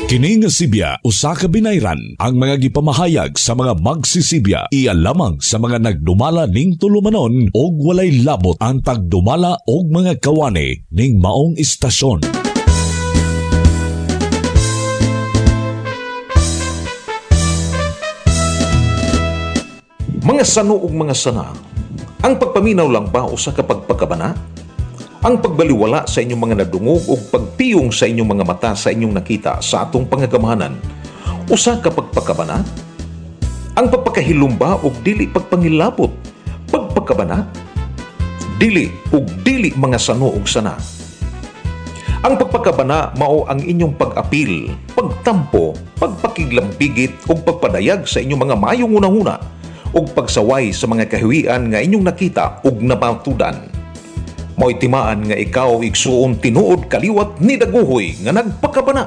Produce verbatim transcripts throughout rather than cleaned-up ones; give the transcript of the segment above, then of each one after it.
Kini nga Sibya usa ka binayran ang mga gipamahayag sa mga magsisibya iya lamang sa mga nagdumala ning tulumanon og walay labot ang tagdumala og mga kawani ning maong istasyon. Mga sano ug mga sana, ang pagpaminaw lang ba usa ka pagpakabana? Ang pagbaliwala sa inyong mga nadungog o pagtiyong sa inyong mga mata sa inyong nakita sa atong pangagamahanan, usa ka pagpakabana? Ang pagpakahilumba o dili pagpangilabot, pagpakabana? Dili o dili mga sano ug sana. Ang pagpakabana mao ang inyong pag-apil, pagtampo, pagpakiglambigit o pagpadayag sa inyong mga mayong unahuna o pagsaway sa mga kahiwian nga inyong nakita ug napatudan. Mo'y timaan nga ikaw igsuon tinuod kaliwat ni daguhoy nga nagpakabana.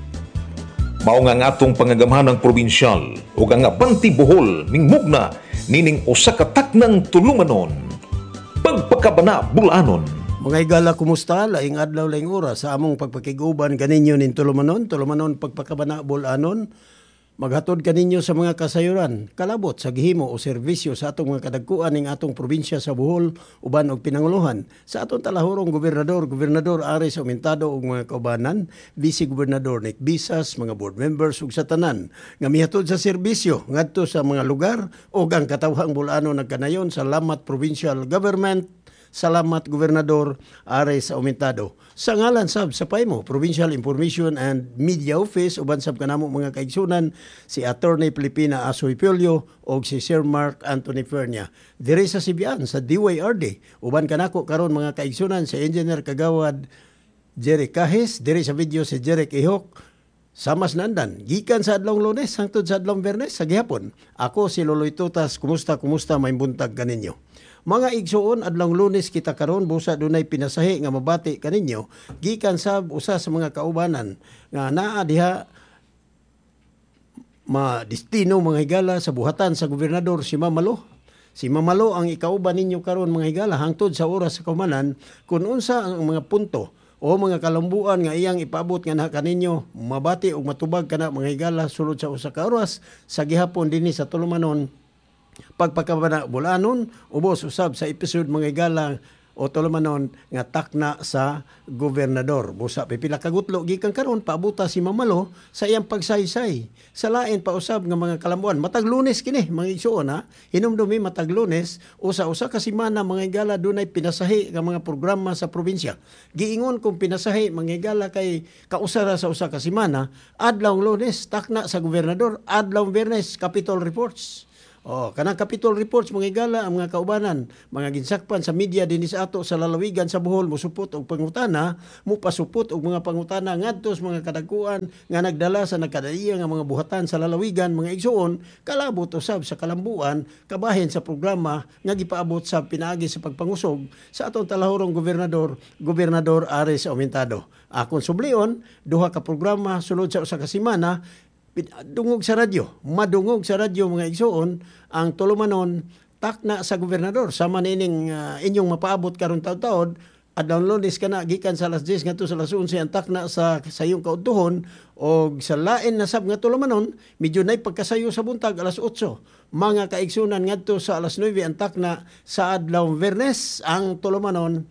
Mao nga nga atong pangagamhanang probinsyal o nga Banti Bohol mingmugna nining usa ka taknang tulumanon, pagpakabana bulanon. Mga igala, kumusta? Laing adlaw, laing oras sa among pagpakiguban kaninyo nin tulumanon, tulumanon pagpakabana bulanon. Maghatod kaninyo sa mga kasayuran, kalabot sa gihimo o serbisyo sa atong mga kadagkuan ning atong probinsya sa Bohol, uban og pinanguluhan. Sa atong talahurong gobernador, gobernador Ares Aumentado ug mga kaubanan, vice gobernador Nick Bisas, mga board members ug sa tanan nga mihatod sa serbisyo ngadto sa mga lugar ug ang katawhang bulanon nagkanayon. Salamat provincial government. Salamat Gobernador Ares Aumentado. Sa ngalan sab sa P A I M O, Provincial Information and Media Office, uban sab kanamo mga kaigsunan, si Attorney Filipina Asoy Pilio o si Sir Mark Anthony Fernia. Diri sa Sibian, sa D Y R D, uban kanako karon mga kaigsunan, si Engineer Kagawad Jerry Kahis, diri sa video si Jerry Ihok, Samas Nandan, gikan sa adlong Lunes hangtod sa adlong Biyernes sa gihapon. Ako si Loloy Tutas, kumusta kumusta may buntag kaninyo. Mga igsuon, adlong Lunes kita karon busa dunay pinasahi nga mabati kaninyo gikan sa usa sa mga kaubanan nga naa diha ma-destino mga higala sa buhatan sa gobernador si Mamalo. Si Mamalo ang ikauban ninyo karon mga higala hangtod sa oras sa kaumanan kung unsa ang mga punto o mga kalambuan nga iyang ipaabot nga na kaninyo mabati ug matubag kana mga higala sulod sa usa ka oras sa gihapon dinhi sa tulumanon pagpakabana bulanon, ubos usab sa episode mga higala o tulumanon nga takna sa gobernador. Busa pipila kagutlo gikan karon paabuta si Mamalo sa iyang pagsaysay. Sa lain pa usab nga mga kalambuan. Matag Lunes kini mga igsuon ha. Hinumdumi matag Lunes usa-usa ka semana mga higala dunay pinasahi nga mga programa sa probinsya. Giingon kung pinasahi mga higala kay kausara sa usa ka semana, adlaw Lunes takna sa gobernador, adlaw Biyernes Capitol Reports. Oh, kanang Capitol Reports mga higala ang mga kaubanan, mga ginsakpan sa media dinhi sa ato sa lalawigan sa Bohol musupot og pangutana, mupasupot og mga pangutana ngadto sa mga kadagkuan nga nagdala sa nagkadaiya nga mga buhatan sa lalawigan mga igsuon, kalabot usab sa kalambuan kabahin sa programa nga gipaabot sa pinaagi sa pagpangusog sa atong talahurong gobernador, Gobernador Ares Aumentado. Akon sublion, duha ka programa sulod sa usa ka semana dungog sa radyo, madungog sa radyo mga igsuon ang tulumanon takna sa gobernador sama nining uh, inyong mapaabot karon taud-taud adlaw Lunes kana gikan sa alas diyes ngadto sa alas onse ang takna sa sayong kautuhon og sa lain na sab nga tulumanon medyo nay pagkasayo sa buntag alas otso mga kaigsunan ngadto sa alas nuwebe ang takna sa adlaw Biyernes ang tulumanon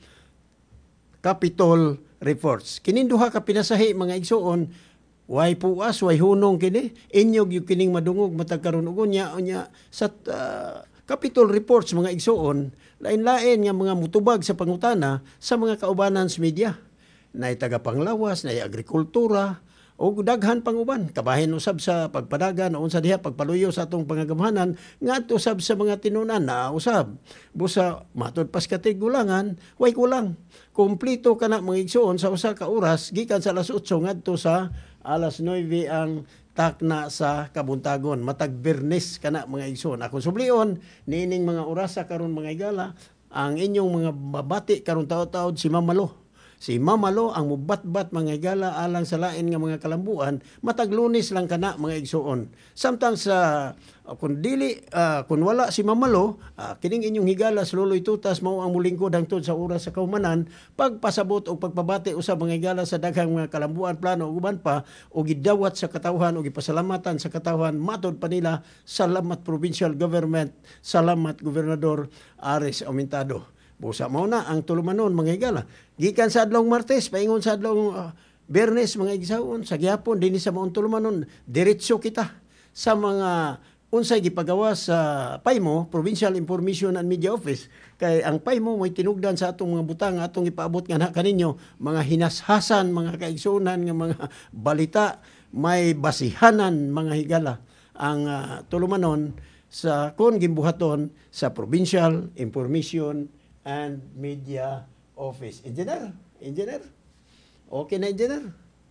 Capitol Reports. Kining duha ka pinasahi mga igsuon way puas, way hunong kini. Inyog yung kining madungog matagkaroon ugon niya, niya sa uh, Capitol Reports mga igsuon, lain-lain nga mga mutubag sa pangutana sa mga kaubanan sa media. Nay tagapanglawas, nay agrikultura, o daghan panguban. Kabahin usab sa pagpadagan, o unsa diha pagpaluyo sa atong pangagamhanan, nga usab sa mga tinunan na usab. Busa, matod pas katigulangan, way kulang. Kumplito ka na mga igsuon sa usa ka oras, gikan sa alas otso ngadto sa alas nuwebe ang takna sa kabuntagon. Matag Biyernes kana mga igsoon. Ako sublion, nining mga orasa karon mga igala, ang inyong mga babati karon taod-taod si Mamalo. Si Mamalo ang mubatbat mga higala alang sa lain nga mga kalambuan, matag Lunes lang kana mga igsuon. Samtang sa uh, kung dili uh, kung wala si Mamalo, uh, kining inyong higala sa Luloy Tutas mao ang mulingkod hangtod sa oras sa kaumanan, pagpasabot o pagpabati usab mga higala sa daghang mga kalambuan plano ug uban pa o gidawat sa katawhan o gipasalamatan sa katawhan matod pa nila, salamat provincial government, salamat Gobernador Ares Aumentado. Busa mao na ang tulumanon mga higala. Gikan sa adlong Martes paingon sa adlong uh, Biyernes mga igsoon sa gihapon dinhi sa maong tulumanon diretso kita sa mga unsay gipagawa sa P I M O, Provincial Information and Media Office. Kay ang P I M O mo'y tinugdan sa atong mga butang atong ipaabot nga na kaninyo mga hinashasan, mga kaigsuonan nga mga balita, may basihanan mga higala ang uh, tulumanon sa kon gimbuhaton sa Provincial Information and Media Office. Engineer, engineer. Okay na, engineer.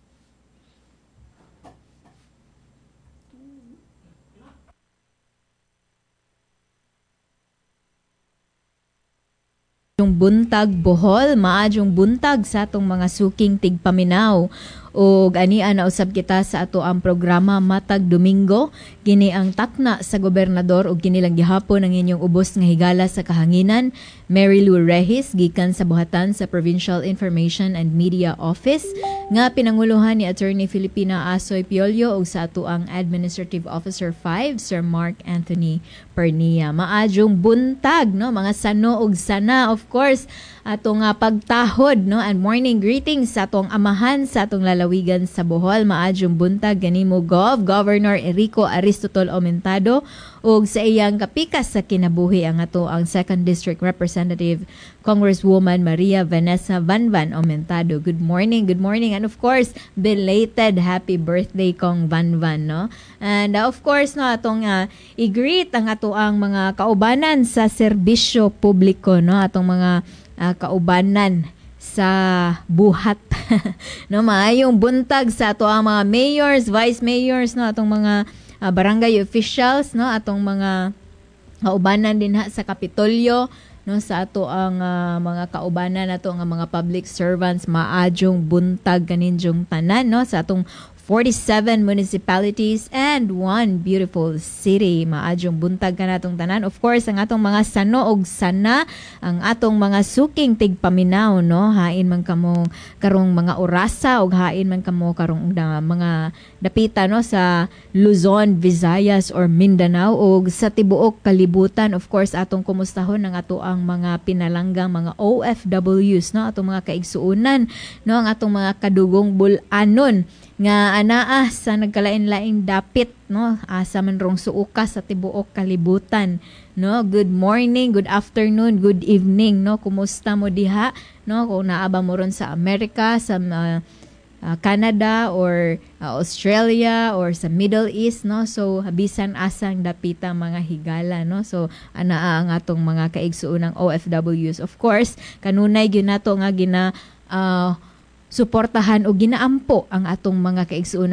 Yung buntag Bohol, maadjong buntag sa atong mga suking tigpaminaw. O ania na usab kita sa ato ang programa Matag Domingo. Kini ang takna sa gobernador o kini lang gihapon ang inyong ubos nga higala sa kahanginan. Mary Lou Rehis, gikan sa buhatan sa Provincial Information and Media Office, nga pinanguluhan ni Attorney Filipina Asoy Piollo o sa ato ang Administrative Officer five, Sir Mark Anthony Pernia. Maadjong buntag, no? Mga sano og sana, of course, ato nga pagtahod, no? And morning greetings sa atong amahan sa atong lalawigan sa Bohol. Maadjong buntag ganimo Gov Governor Enrico Aristotol Aumentado ug sa iyang kapikas sa kinabuhi ang ato ang second District Representative Congresswoman Maria Vanessa Vanvan Aumentado. Good morning, good morning, and of course belated happy birthday Kong Vanvan, no? And uh, of course no atong uh, i-greet ang ato ang mga kaubanan sa serbisyo publiko, no? Atong mga uh, kaubanan sa buhat. No, maayong buntag sa ato ang mga mayors, vice mayors, no, atong mga uh, barangay officials, no, atong mga kaubanan din ha sa Kapitolyo, no, sa ato ang uh, mga kaubanan nato nga mga public servants. Maadjong buntag kaninjong tanan, no, sa atong forty-seven municipalities and one beautiful city. Maadjong buntag ka natong tanan. Of course, ang atong mga sano og sana, ang atong mga suking tigpaminaw, no? Hain man kamo karong mga orasa og hain man kamo karong uh, mga dapita, no, sa Luzon, Visayas or Mindanao og sa tibuok kalibutan. Of course, atong kumustahon ang ato ang mga pinalanggang mga O F Ws, no? Atong mga kaigsuunan, no? Ang atong mga kadugong bulanon nga anaa sa nagkalain-laing dapit, no, asa man rong suuka sa tibuok kalibutan, no. Good morning, good afternoon, good evening, no, kumusta mo diha, no, kung naaba mo ron sa Amerika, sa uh, uh, Canada or uh, Australia or sa Middle East, no, so bisan asang dapita mga higala, no, so anaa ang atong mga kaigsuunang O F Ws. Of course kanunay gyud nato nga gina uh, suportahan o ginaampo ang atong mga kaigsuunang